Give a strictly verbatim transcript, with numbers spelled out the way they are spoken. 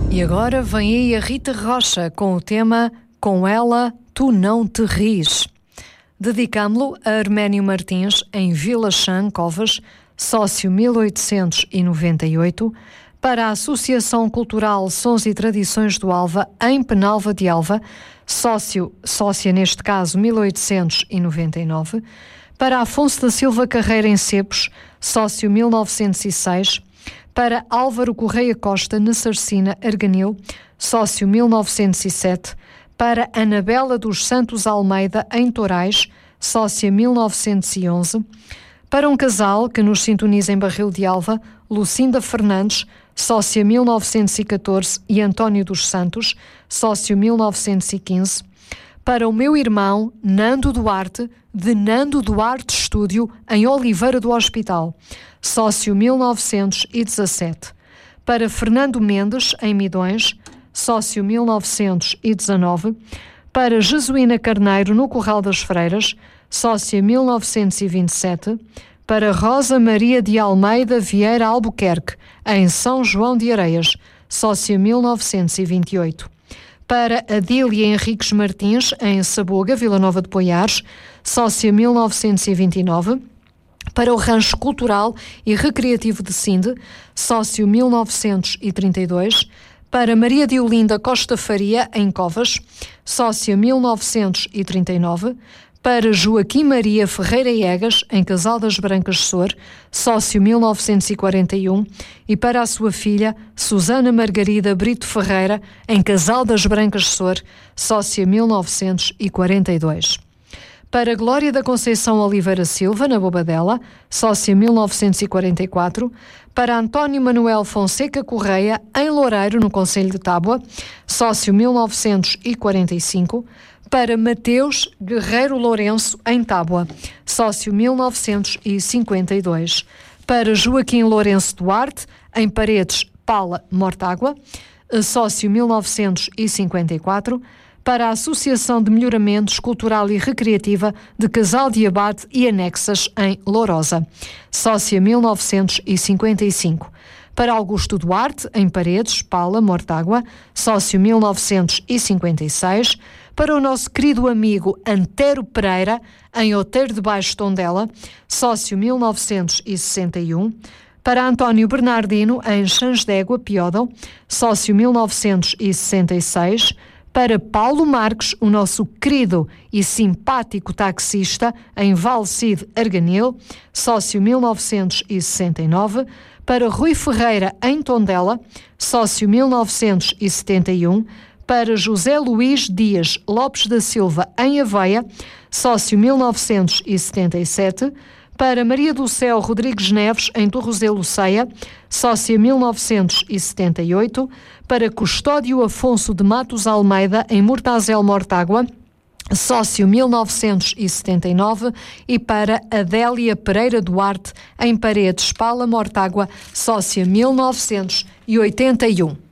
E agora vem aí a Rita Rocha com o tema Com Ela Tu Não Te Ris. Dedicámo-lo a Arménio Martins, em Vila Chã, Covas, sócio mil oitocentos e noventa e oito, para a Associação Cultural Sons e Tradições do Alva, em Penalva de Alva, sócio, sócia neste caso mil oitocentos e noventa e nove, para Afonso da Silva Carreira em Cepos, sócio mil novecentos e seis, para Álvaro Correia Costa Nessarcina Arganil, sócio mil novecentos e sete, para Anabela dos Santos Almeida em Torais, sócia mil novecentos e onze, para um casal que nos sintoniza em Barril de Alva, Lucinda Fernandes, sócia mil novecentos e catorze, e António dos Santos, sócio mil novecentos e quinze, para o meu irmão Nando Duarte, de Nando Duarte Estúdio, em Oliveira do Hospital, sócio mil novecentos e dezassete, para Fernando Mendes, em Midões, sócio mil novecentos e dezanove, para Jesuína Carneiro, no Corral das Freiras, sócia mil novecentos e vinte e sete, para Rosa Maria de Almeida Vieira Albuquerque, em São João de Areias, sócia mil novecentos e vinte e oito, para Adília Henriques Martins, em Saboga, Vila Nova de Poiares, sócia mil novecentos e vinte e nove, para o Rancho Cultural e Recreativo de Sinde, sócio mil novecentos e trinta e dois, para Maria de Olinda Costa Faria, em Covas, sócia mil novecentos e trinta e nove, para Joaquim Maria Ferreira Egas, em Casal das Brancas Sor, sócio mil novecentos e quarenta e um, e para a sua filha Susana Margarida Brito Ferreira, em Casal das Brancas Sor, sócia mil novecentos e quarenta e dois. Para Glória da Conceição Oliveira Silva, na Bobadela, sócia mil novecentos e quarenta e quatro, para António Manuel Fonseca Correia, em Loureiro, no Concelho de Tábua, sócio mil novecentos e quarenta e cinco, para Mateus Guerreiro Lourenço, em Tábua, sócio mil novecentos e cinquenta e dois, para Joaquim Lourenço Duarte, em Paredes, Pala, Mortágua, sócio mil novecentos e cinquenta e quatro, para a Associação de Melhoramentos Cultural e Recreativa de Casal de Abade e Anexas, em Lourosa, sócia mil novecentos e cinquenta e cinco, para Augusto Duarte, em Paredes, Pala, Mortágua, sócio mil novecentos e cinquenta e seis, para o nosso querido amigo Antero Pereira, em Outeiro de Baixo Tondela, sócio mil novecentos e sessenta e um, para António Bernardino, em Xãs d'Égua, Piódão, sócio mil novecentos e sessenta e seis, para Paulo Marques, o nosso querido e simpático taxista, em Valcide, Arganil, sócio mil novecentos e sessenta e nove, para Rui Ferreira, em Tondela, sócio mil novecentos e setenta e um, para José Luís Dias Lopes da Silva, em Aveia, sócio mil novecentos e setenta e sete, para Maria do Céu Rodrigues Neves, em Torrozelo Ceia, sócia mil novecentos e setenta e oito, para Custódio Afonso de Matos Almeida, em Mortazel, Mortágua, sócio mil novecentos e setenta e nove, e para Adélia Pereira Duarte, em Paredes, Pala, Mortágua, sócia mil novecentos e oitenta e um.